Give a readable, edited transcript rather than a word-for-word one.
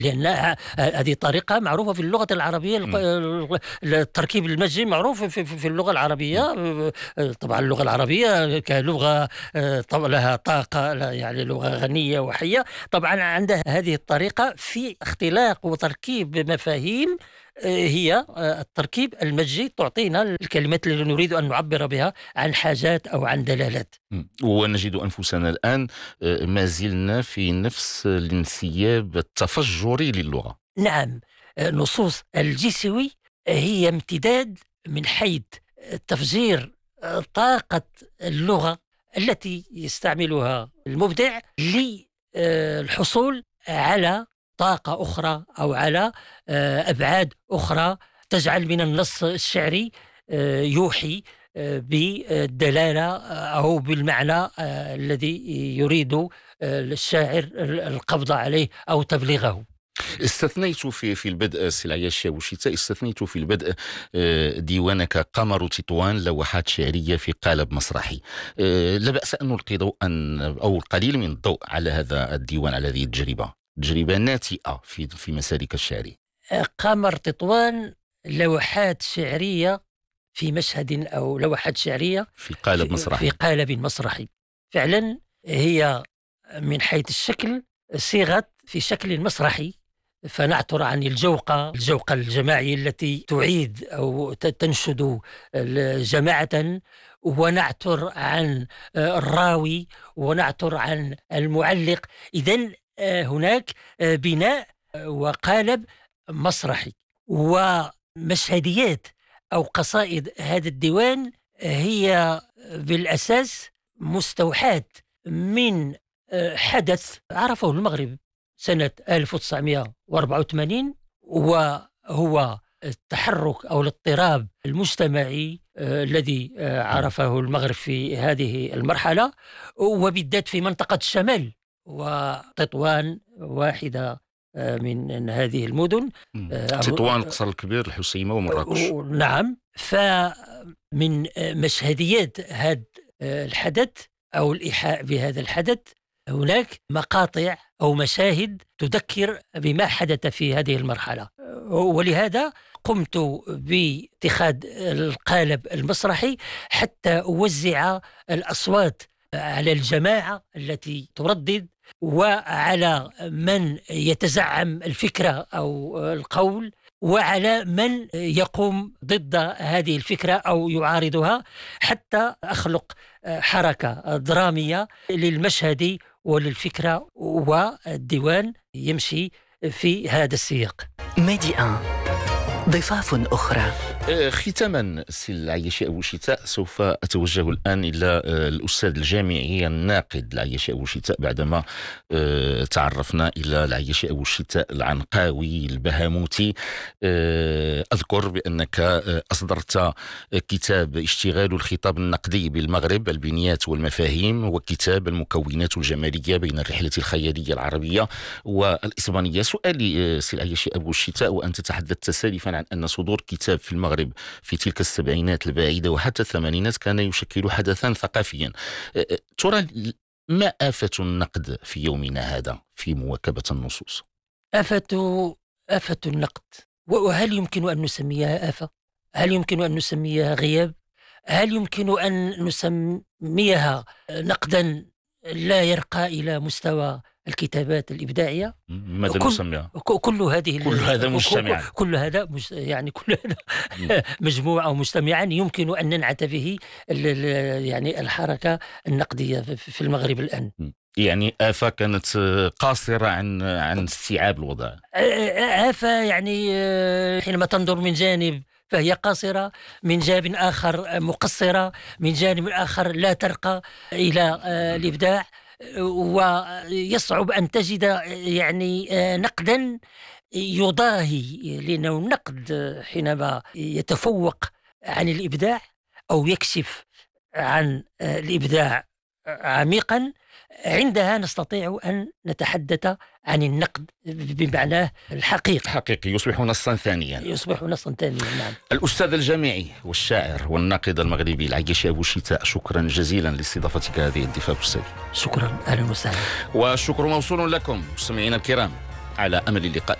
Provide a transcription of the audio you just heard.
لأن هذه طريقة معروفة في اللغة العربية. التركيب المزجي معروف في اللغة العربية. طبعا اللغة العربية كلغة لها طاقة، يعني لغة غنية وحية. طبعا عندها هذه الطريقة في اختلاق وتركيب مفاهيم، هي التركيب المزجي، تعطينا الكلمات التي نريد أن نعبر بها عن حاجات أو عن دلالات. ونجد أنفسنا الآن ما زلنا في نفس الانسياب التفجري للغة. نعم، نصوص الجيسوي هي امتداد من حيث تفجير طاقة اللغة التي يستعملها المبدع للحصول على طاقة أخرى أو على أبعاد أخرى تجعل من النص الشعري يوحي بالدلالة أو بالمعنى الذي يريد الشاعر القبض عليه أو تبليغه. استثنيت في البدء سي العياشي أبوشيتة، استثنيت في البدء ديوانك قمر تطوان، لوحات شعرية في قالب مسرحي. لا بأس أن نلقي ضوءا أو القليل من الضوء على هذا الديوان، على هذه تجربة ناتئة في مسالك الشعري. قمر تطوان لوحات شعرية في مشهد أو لوحات شعرية في قالب مسرحي. في قالب مسرحي فعلا. هي من حيث الشكل صيغت في شكل مسرحي، فنعثر عن الجوقة الجماعية التي تعيد أو تنشد جماعة، ونعثر عن الراوي، ونعثر عن المعلق. إذن هناك بناء وقالب مسرحي. ومشهديات أو قصائد هذا الديوان هي بالأساس مستوحاة من حدث عرفه المغرب سنة 1984، وهو التحرك أو الاضطراب المجتمعي الذي عرفه المغرب في هذه المرحلة، وبالذات في منطقة الشمال. وتطوان واحدة من هذه المدن. تطوان، القصر الكبير، الحسيمة ومراكش. نعم. فمن مشهديات هذا الحدث أو الإيحاء بهذا الحدث هناك مقاطع أو مشاهد تذكر بما حدث في هذه المرحلة، ولهذا قمت باتخاذ القالب المسرحي حتى أوزع الأصوات على الجماعة التي تردد، وعلى من يتزعم الفكرة أو القول، وعلى من يقوم ضد هذه الفكرة أو يعارضها، حتى أخلق حركة درامية للمشهد وللفكرة، والديوان يمشي في هذا السياق. ميدي آن، ضفاف أخرى. ختاما سي العياشي أبوشيتة، سوف أتوجه الآن إلى الأستاذ الجامعي الناقد العياشي أبوشيتة، بعدما تعرفنا إلى العياشي أبوشيتة العنقاوي البهاموتي. أذكر بأنك أصدرت كتاب اشتغال الخطاب النقدي بالمغرب، البنيات والمفاهيم، وكتاب المكونات الجمالية بين الرحلة الخيالية العربية والإسبانية. سؤالي سي العياشي أبوشيتة، وأنت تحدثت سالفا عن أن صدور كتاب في المغرب في تلك السبعينات البعيدة وحتى الثمانينات كان يشكل حدثا ثقافيا، ترى ما آفة النقد في يومنا هذا في مواكبة النصوص؟ آفة النقد، وهل يمكن أن نسميها آفة؟ هل يمكن أن نسميها غياب؟ هل يمكن أن نسميها نقدا لا يرقى إلى مستوى الكتابات الإبداعية؟ ماذا نسميها؟ كل هذا مجتمعا، كل هذا يعني كل هذا مجموع أو مجتمعا يمكن أن ننعت به يعني الحركة النقدية في المغرب الآن. يعني آفة كانت قاصرة عن استيعاب الوضع. آفة يعني حينما تنظر من جانب فهي قاصرة، من جانب آخر مقصرة، من جانب آخر لا ترقى إلى الإبداع، ويصعب أن تجد يعني نقدا يضاهي، لأنه النقد حينما يتفوق عن الإبداع أو يكشف عن الإبداع عميقا، عندها نستطيع أن نتحدث عن النقد بمعناه الحقيقي، يصبح نصا ثانيا. نعم. الأستاذ الجامعي والشاعر والناقد المغربي العياشي أبوشيتة، شكرا جزيلا لاستضافتك هذه الضيافة أستاذ. شكرا، أهلا وسهلا. والشكر موصول لكم مستمعينا الكرام. على أمل اللقاء